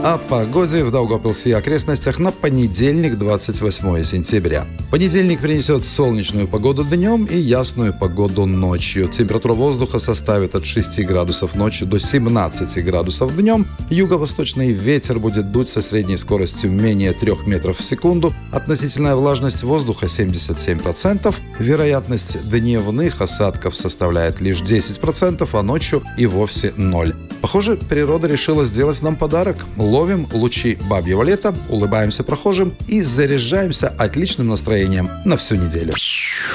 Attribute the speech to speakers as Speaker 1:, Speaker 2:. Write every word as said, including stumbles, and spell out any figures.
Speaker 1: О погоде в Даугавпилсе и окрестностях на понедельник, двадцать восьмое сентября. Понедельник принесет солнечную погоду днем и ясную погоду ночью. Температура воздуха составит от шести градусов ночью до семнадцати градусов днем. Юго-восточный ветер будет дуть со средней скоростью менее трех метров в секунду. Относительная влажность воздуха семьдесят семь процентов. Вероятность дневных осадков составляет лишь десять процентов, а ночью и вовсе ноль. Похоже, природа решила сделать нам подарок. Ловим лучи бабьего лета, улыбаемся прохожим и заряжаемся отличным настроением на всю неделю.